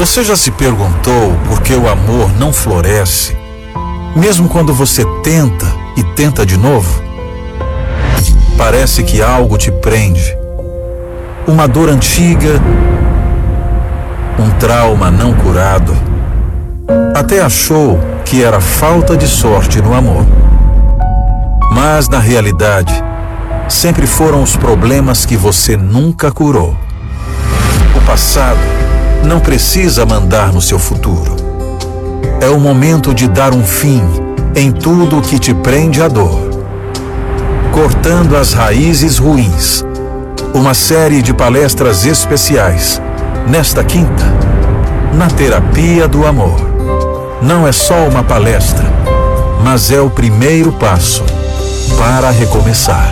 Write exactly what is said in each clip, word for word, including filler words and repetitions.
Você já se perguntou por que o amor não floresce, mesmo quando você tenta e tenta de novo? Parece que algo te prende. Uma dor antiga, um trauma não curado. Até achou que era falta de sorte no amor. Mas, na realidade, sempre foram os problemas que você nunca curou. O passado não precisa mandar no seu futuro. É o momento de dar um fim em tudo que te prende à dor. Cortando as raízes ruins. Uma série de palestras especiais, nesta quinta, na Terapia do Amor. Não é só uma palestra, mas é o primeiro passo para recomeçar.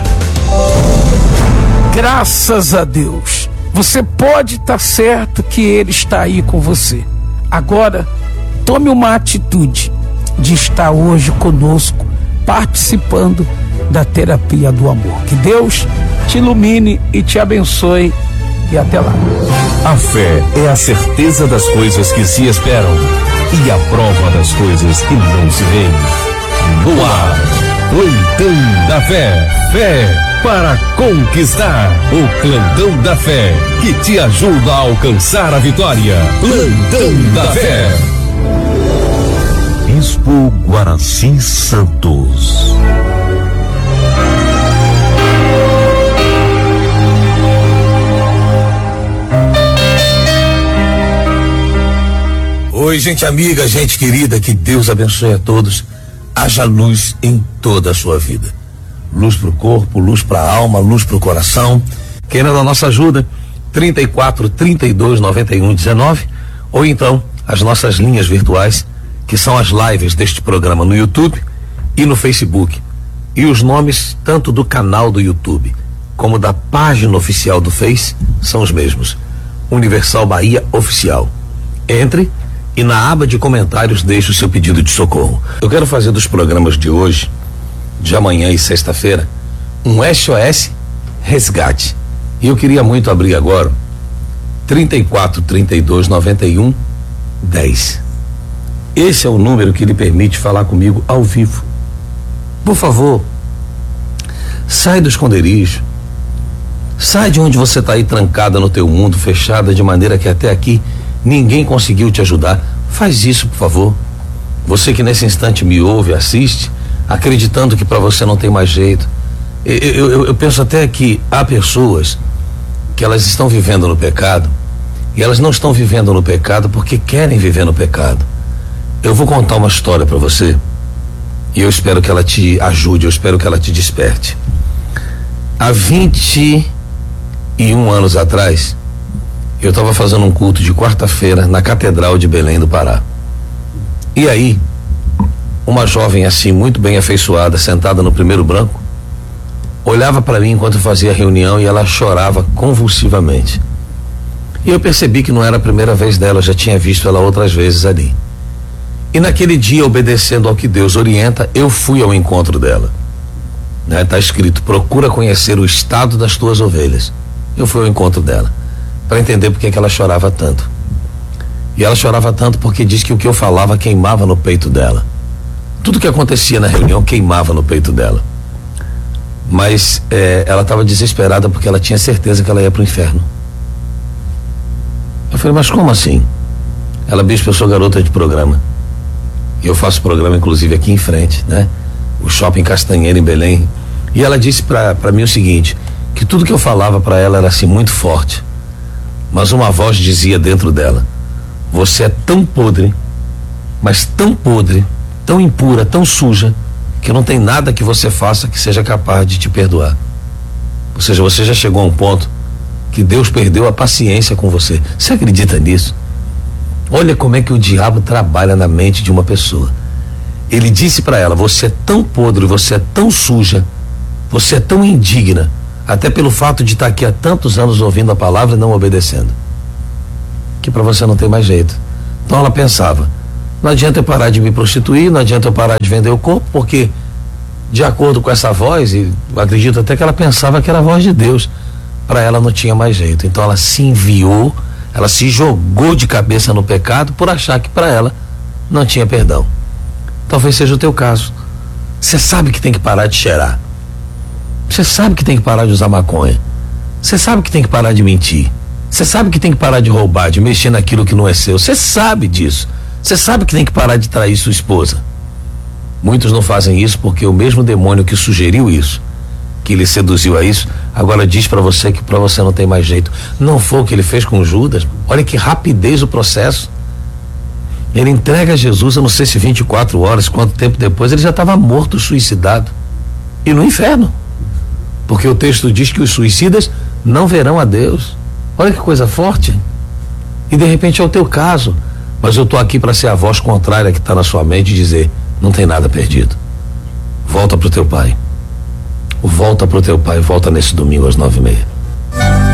Graças a Deus, você pode estar certo que Ele está aí com você. Agora, tome uma atitude de estar hoje conosco, participando da Terapia do Amor. Que Deus te ilumine e te abençoe, e até lá. A fé é a certeza das coisas que se esperam e a prova das coisas que não se veem. No ar, Plantão da Fé. Fé para conquistar. O Plantão da Fé, que te ajuda a alcançar a vitória. Plantão da Fé. Expo Guaraci Santos. Oi, gente amiga, gente querida, que Deus abençoe a todos. Haja luz em toda a sua vida. Luz pro corpo, luz pra alma, luz pro coração. Querendo a nossa ajuda, trinta e quatro, trinta e dois, noventa e um, dezenove, ou então as nossas linhas virtuais, que são as lives deste programa no YouTube e no Facebook. E os nomes tanto do canal do YouTube como da página oficial do Face são os mesmos. Universal Bahia Oficial. Entre e na aba de comentários deixe o seu pedido de socorro. Eu quero fazer dos programas de hoje, de amanhã e sexta-feira, um S O S resgate. E eu queria muito abrir agora trinta e quatro, trinta e dois, noventa e um, dez. Esse é o número que lhe permite falar comigo ao vivo. Por favor, sai do esconderijo. Sai de onde você está aí trancada no teu mundo, fechada, de maneira que até aqui ninguém conseguiu te ajudar. Faz isso, por favor. Você que nesse instante me ouve, assiste, acreditando que para você não tem mais jeito. Eu, eu, eu penso até que há pessoas que elas estão vivendo no pecado, e elas não estão vivendo no pecado porque querem viver no pecado. Eu vou contar uma história para você, e eu espero que ela te ajude, eu espero que ela te desperte. Há vinte e um anos atrás, eu estava fazendo um culto de quarta-feira na Catedral de Belém do Pará. E aí, uma jovem assim, muito bem afeiçoada, sentada no primeiro banco, olhava para mim enquanto eu fazia a reunião e ela chorava convulsivamente. E eu percebi que não era a primeira vez dela, eu já tinha visto ela outras vezes ali. E naquele dia, obedecendo ao que Deus orienta, eu fui ao encontro dela. Né? Tá escrito: procura conhecer o estado das tuas ovelhas. Eu fui ao encontro dela para entender por que que ela chorava tanto. E ela chorava tanto porque diz que o que eu falava queimava no peito dela. Tudo que acontecia na reunião queimava no peito dela. Mas é, ela estava desesperada porque ela tinha certeza que ela ia para o inferno. Eu falei: mas como assim? Ela: bispo, eu sou garota de programa. E eu faço programa inclusive aqui em frente, né? O Shopping Castanheira em Belém. E ela disse para mim o seguinte, que tudo que eu falava para ela era assim muito forte. Mas uma voz dizia dentro dela: você é tão podre, mas tão podre, tão impura, tão suja, que não tem nada que você faça que seja capaz de te perdoar. Ou seja, você já chegou a um ponto que Deus perdeu a paciência com você. Você acredita nisso? Olha como é que o diabo trabalha na mente de uma pessoa. Ele disse para ela: você é tão podre, você é tão suja, você é tão indigna, até pelo fato de estar aqui há tantos anos ouvindo a palavra e não obedecendo, que para você não tem mais jeito. Então ela pensava: não adianta eu parar de me prostituir, não adianta eu parar de vender o corpo, porque de acordo com essa voz, e acredito até que ela pensava que era a voz de Deus, para ela não tinha mais jeito. Então ela se enviou Ela se jogou de cabeça no pecado por achar que para ela não tinha perdão. Talvez seja o teu caso. Você sabe que tem que parar de cheirar. Você sabe que tem que parar de usar maconha. Você sabe que tem que parar de mentir. Você sabe que tem que parar de roubar, de mexer naquilo que não é seu. Você sabe disso. Você sabe que tem que parar de trair sua esposa. Muitos não fazem isso porque o mesmo demônio que sugeriu isso, que lhe seduziu a isso, agora diz para você que para você não tem mais jeito. Não foi o que ele fez com Judas. Olha que rapidez o processo. Ele entrega Jesus, eu não sei se vinte e quatro horas, quanto tempo depois, ele já estava morto, suicidado. E no inferno. Porque o texto diz que os suicidas não verão a Deus. Olha que coisa forte. E de repente é o teu caso. Mas eu estou aqui para ser a voz contrária que está na sua mente e dizer: não tem nada perdido. Volta pro teu pai. Volta pro teu pai, volta nesse domingo às nove e meia.